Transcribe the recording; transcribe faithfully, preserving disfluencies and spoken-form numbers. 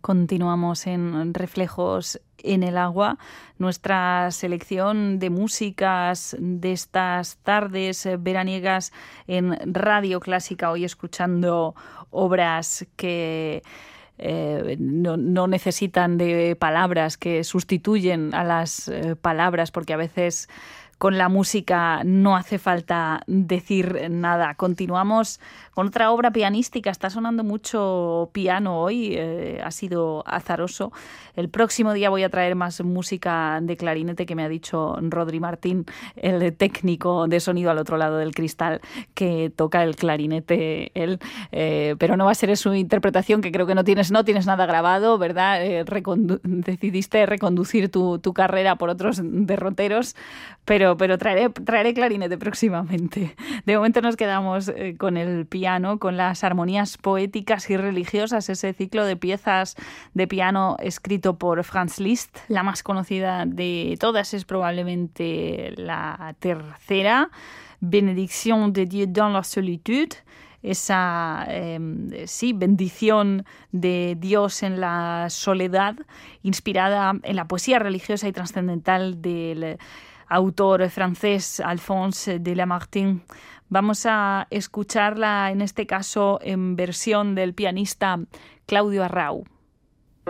Continuamos en Reflejos en el Agua, nuestra selección de músicas de estas tardes veraniegas en Radio Clásica, hoy escuchando obras que eh, no, no necesitan de palabras, que sustituyen a las eh, palabras, porque a veces con la música no hace falta decir nada. Continuamos con otra obra pianística. Está sonando mucho piano hoy, eh, ha sido azaroso. El próximo día voy a traer más música de clarinete, que me ha dicho Rodri Martín, el técnico de sonido al otro lado del cristal, que toca el clarinete él. Eh, pero no va a ser su interpretación, que creo que no tienes, no tienes nada grabado, ¿verdad? Eh, recondu- decidiste reconducir tu, tu carrera por otros derroteros, pero, pero traeré, traeré clarinete próximamente. De momento nos quedamos eh, con el piano. Piano, con las armonías poéticas y religiosas, ese ciclo de piezas de piano escrito por Franz Liszt. La más conocida de todas es probablemente la tercera, Benediction de Dieu dans la solitude, esa eh, sí, bendición de Dios en la soledad, inspirada en la poesía religiosa y trascendental del autor francés Alphonse de Lamartine. Vamos a escucharla, en este caso, en versión del pianista Claudio Arrau.